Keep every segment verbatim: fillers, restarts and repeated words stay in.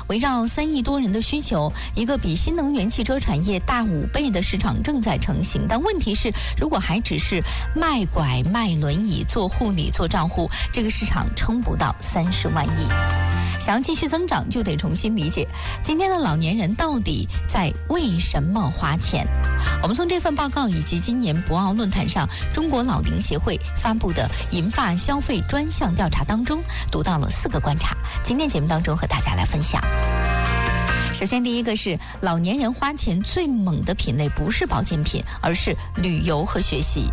围绕三亿多人的需求，一个比新能源汽车产业大五倍的市场正在成型。但问题是，如果还只是卖拐、卖轮椅、做护理、做账户，这个市场撑不到三十万亿。想要继续增长，就得重新理解今天的老年人到底在为什么花钱。我们从这份报告以及今年博鳌论坛上中国老龄协会发布的银发消费专项调查当中，读到了四个观察。今天节目当中和大家来分享。首先，第一个是老年人花钱最猛的品类不是保健品，而是旅游和学习。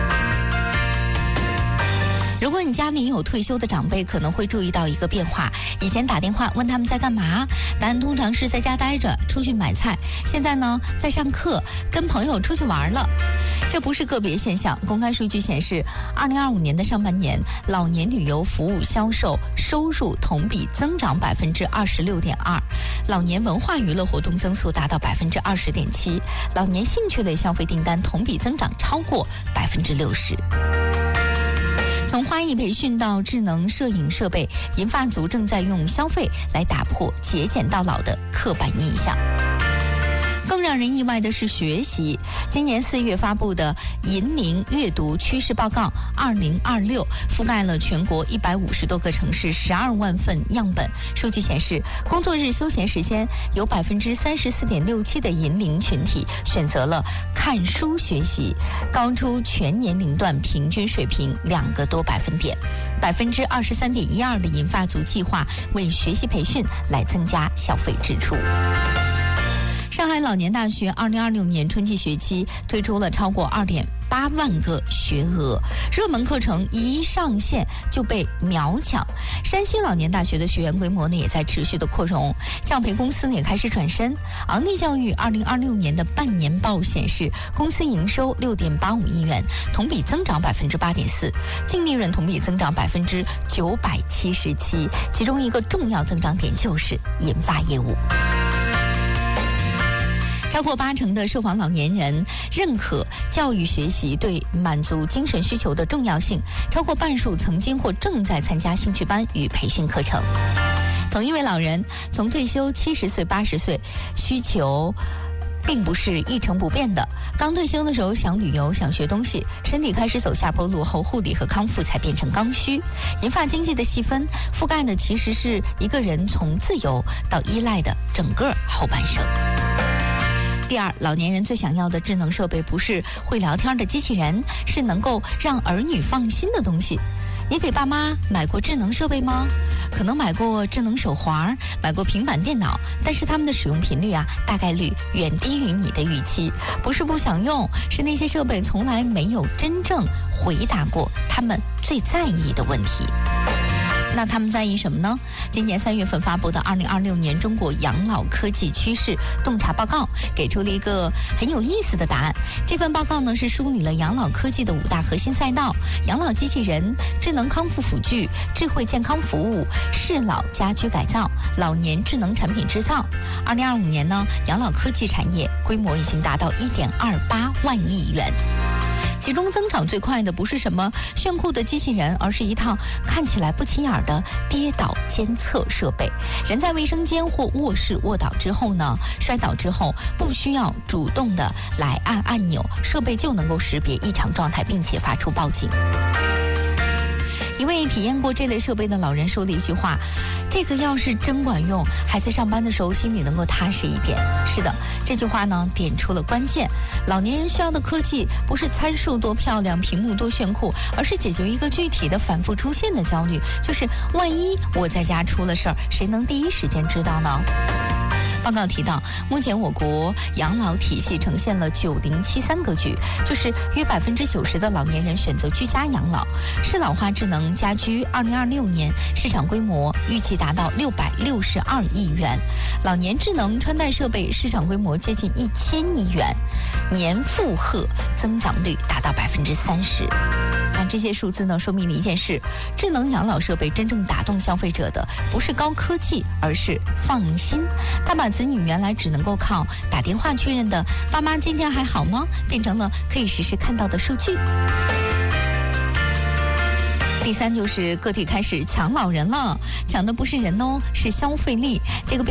如果你家里有退休的长辈，可能会注意到一个变化。以前打电话问他们在干嘛，答案通常是在家待着，出去买菜。现在呢，在上课，跟朋友出去玩了。这不是个别现象。公开数据显示，二零二五年的上半年，老年旅游服务销售收入同比增长百分之二十六点二，老年文化娱乐活动增速达到百分之二十点七，老年兴趣类消费订单同比增长超过百分之六十。从花艺培训到智能摄影设备，银发族正在用消费来打破节俭到老的刻板印象。更让人意外的是学习，今年四月发布的银龄阅读趋势报告二零二六覆盖了全国一百五十多个城市十二万份样本。数据显示，工作日休闲时间有百分之三十四点六七的银龄群体选择了看书学习，高出全年龄段平均水平两个多百分点。百分之二十三点一二的银发族计划为学习培训来增加消费支出。上海老年大学二零二六年春季学期推出了超过二点八万个学额，热门课程一上线就被秒抢。山西老年大学的学员规模呢也在持续的扩容，教培公司呢也开始转身。昂地教育二零二六年的半年报显示，公司营收六点八五亿元，同比增长百分之八点四，净利润同比增长百分之九百七十七，其中一个重要增长点就是研发业务。超过八成的受访老年人认可教育学习对满足精神需求的重要性，超过半数曾经或正在参加兴趣班与培训课程。同一位老人从退休七十岁、八十岁，需求并不是一成不变的。刚退休的时候想旅游、想学东西，身体开始走下坡路后，护理和康复才变成刚需。银发经济的细分覆盖的其实是一个人从自由到依赖的整个后半生。第二，老年人最想要的智能设备不是会聊天的机器人，是能够让儿女放心的东西。你给爸妈买过智能设备吗？可能买过智能手环，买过平板电脑，但是他们的使用频率啊，大概率远低于你的预期。不是不想用，是那些设备从来没有真正回答过他们最在意的问题。那他们在意什么呢？今年三月份发布的二零二六年中国养老科技趋势洞察报告给出了一个很有意思的答案。这份报告呢是梳理了养老科技的五大核心赛道：养老机器人、智能康复辅具、智慧健康服务、适老家居改造、老年智能产品制造。二零二五年呢，养老科技产业规模已经达到一点二八万亿元。其中增长最快的不是什么炫酷的机器人，而是一套看起来不起眼的跌倒监测设备。人在卫生间或卧室卧倒之后呢，摔倒之后不需要主动的来按按钮，设备就能够识别异常状态，并且发出报警。一位体验过这类设备的老人说了一句话：这个要是真管用，孩子上班的时候心里能够踏实一点。是的，这句话呢点出了关键。老年人需要的科技不是参数多漂亮、屏幕多炫酷，而是解决一个具体的反复出现的焦虑，就是万一我在家出了事儿，谁能第一时间知道呢？报告提到，目前我国养老体系呈现了九零七三格局，就是约百分之九十的老年人选择居家养老。适老化智能家居二零二六年市场规模预计达到六百六十二亿元，老年智能穿戴设备市场规模接近一千亿元，年负荷增长率达到百分之三十。那这些数字呢，说明了一件事：智能养老设备真正打动消费者的不是高科技，而是放心。它把子女原来只能够靠打电话确认的“爸妈今天还好吗”，变成了可以实时看到的数据。第三就是个体开始抢老人了，抢的不是人哦，是消费力。这个